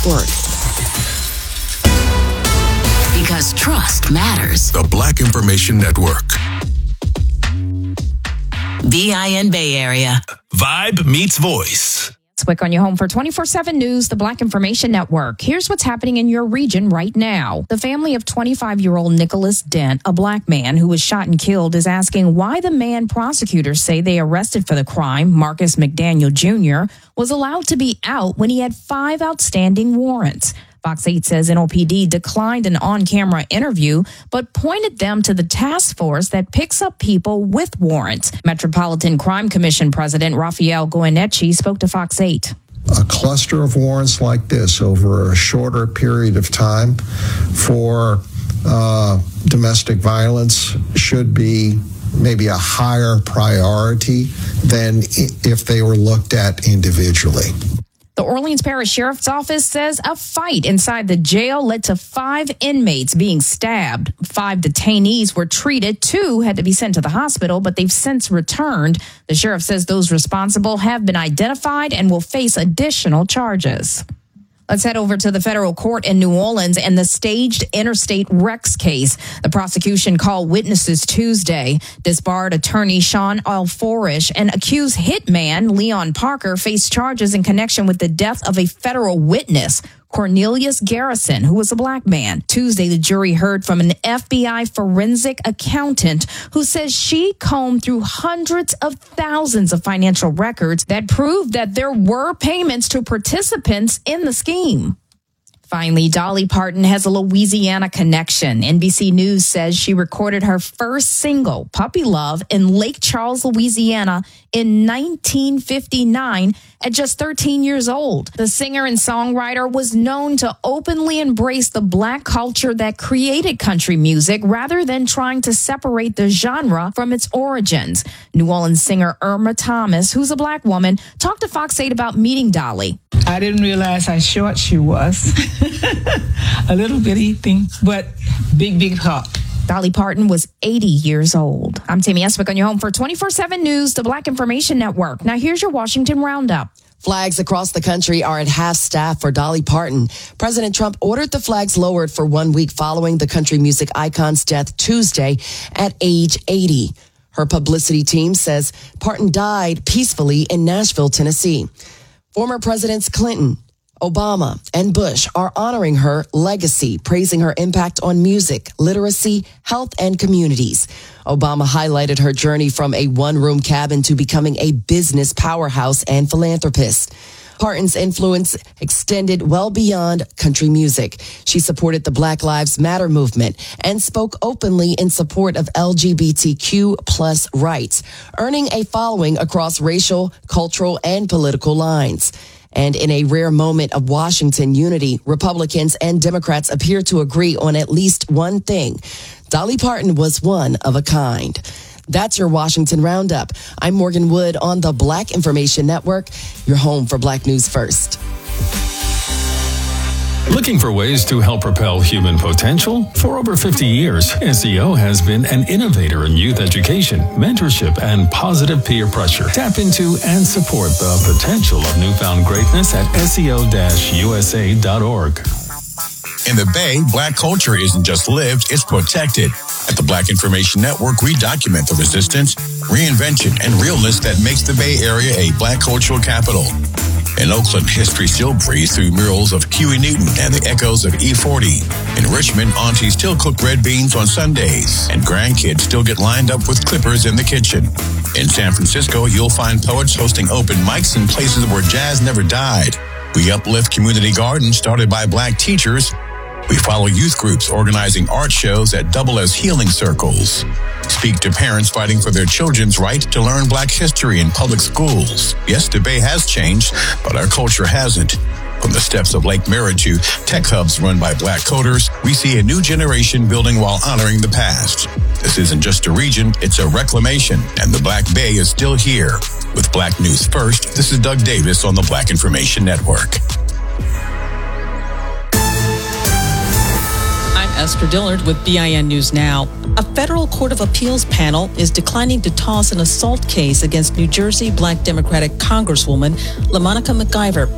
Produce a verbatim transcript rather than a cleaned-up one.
Word. Because trust matters. The Black Information Network. B I N Bay Area. Vibe meets voice. Quick on your home for twenty-four seven News, the Black Information Network. Here's what's happening in your region right now. The family of twenty-five-year-old Nicholas Dent, a black man who was shot and killed, is asking why the man prosecutors say they arrested for the crime, Marcus McDaniel Junior, was allowed to be out when he had five outstanding warrants. Fox eight says N O P D declined an on-camera interview, but pointed them to the task force that picks up people with warrants. Metropolitan Crime Commission President Rafael Goyeneche spoke to Fox eight. A cluster of warrants like this over a shorter period of time for uh, domestic violence should be maybe a higher priority than if they were looked at individually. The Orleans Parish Sheriff's Office says a fight inside the jail led to five inmates being stabbed. Five detainees were treated. Two had to be sent to the hospital, but they've since returned. The sheriff says those responsible have been identified and will face additional charges. Let's head over to the federal court in New Orleans and the staged interstate wrecks case. The prosecution called witnesses Tuesday. Disbarred attorney Sean Alforish and accused hitman Leon Parker faced charges in connection with the death of a federal witness, Cornelius Garrison, who was a black man. Tuesday, the jury heard from an F B I forensic accountant who says she combed through hundreds of thousands of financial records that proved that there were payments to participants in the scheme. Finally, Dolly Parton has a Louisiana connection. N B C News says she recorded her first single, Puppy Love, in Lake Charles, Louisiana in nineteen fifty-nine at just thirteen years old. The singer and songwriter was known to openly embrace the black culture that created country music rather than trying to separate the genre from its origins. New Orleans singer Irma Thomas, who's a black woman, talked to Fox eight about meeting Dolly. I didn't realize how short she was. A little bitty thing, but big, big heart. Dolly Parton was eighty years old. I'm Tammy Eswick on your home for twenty-four seven News, the Black Information Network. Now here's your Washington Roundup. Flags across the country are at half staff for Dolly Parton. President Trump ordered the flags lowered for one week following the country music icon's death Tuesday at age eighty. Her publicity team says Parton died peacefully in Nashville, Tennessee. Former Presidents Clinton, Obama, and Bush are honoring her legacy, praising her impact on music, literacy, health, and communities. Obama highlighted her journey from a one-room cabin to becoming a business powerhouse and philanthropist. Parton's influence extended well beyond country music. She supported the Black Lives Matter movement and spoke openly in support of L G B T Q plus rights, earning a following across racial, cultural, and political lines. And in a rare moment of Washington unity, Republicans and Democrats appear to agree on at least one thing. Dolly Parton was one of a kind. That's your Washington Roundup. I'm Morgan Wood on the Black Information Network, your home for Black News First. Looking for ways to help propel human potential? For over fifty years, S E O has been an innovator in youth education, mentorship, and positive peer pressure. Tap into and support the potential of newfound greatness at S E O U S A dot org. In the Bay, Black culture isn't just lived, it's protected. At the Black Information Network, we document the resistance, reinvention, and realness that makes the Bay Area a Black cultural capital. In Oakland, history still breathes through murals of Huey Newton and the echoes of E forty. In Richmond, aunties still cook red beans on Sundays, and grandkids still get lined up with clippers in the kitchen. In San Francisco, you'll find poets hosting open mics in places where jazz never died. We uplift community gardens started by Black teachers. We follow youth groups organizing art shows that double as healing circles. Speak to parents fighting for their children's right to learn Black history in public schools. Yes, the Bay has changed, but our culture hasn't. From the steps of Lake Merritt to tech hubs run by Black coders, we see a new generation building while honoring the past. This isn't just a region, it's a reclamation, and the Black Bay is still here. With Black News First, this is Doug Davis on the Black Information Network. Esther Dillard with B I N News Now. A federal court of appeals panel is declining to toss an assault case against New Jersey Black Democratic Congresswoman LaMonica McIver